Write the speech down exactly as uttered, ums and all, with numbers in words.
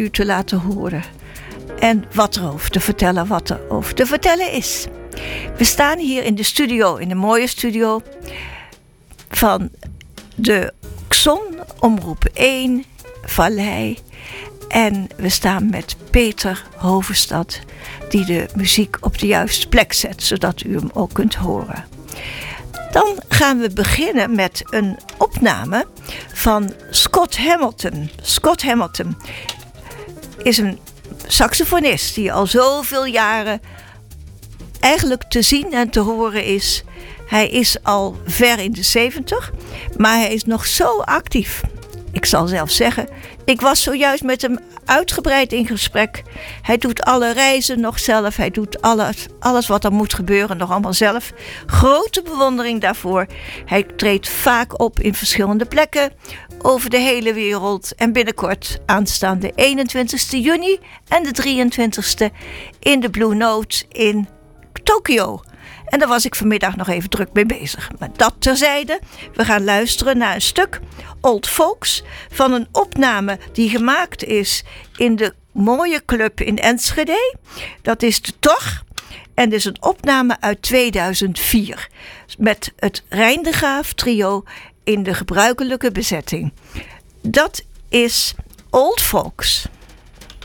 u te laten horen. En wat er over te vertellen, wat er over te vertellen is. We staan hier in de studio, in de mooie studio van de Xon, Omroep één, Vallei. En we staan met Peter Hovenstad, die de muziek op de juiste plek zet, zodat u hem ook kunt horen. Dan gaan we beginnen met een opname van Scott Hamilton. Scott Hamilton is een saxofonist die al zoveel jaren eigenlijk te zien en te horen is. Hij is al ver in de zeventig, maar hij is nog zo actief. Ik zal zelf zeggen, ik was zojuist met hem uitgebreid in gesprek. Hij doet alle reizen nog zelf. Hij doet alles, alles wat er moet gebeuren nog allemaal zelf. Grote bewondering daarvoor. Hij treedt vaak op in verschillende plekken over de hele wereld. En binnenkort aanstaande eenentwintigste juni en de drieëntwintigste in de Blue Note in Tokio. En daar was ik vanmiddag nog even druk mee bezig. Maar dat terzijde. We gaan luisteren naar een stuk Old Folks van een opname die gemaakt is in de mooie club in Enschede. Dat is de Toch. En dit is een opname uit tweeduizend vier. Met het Rijn de Graaf trio in de gebruikelijke bezetting. Dat is Old Folks.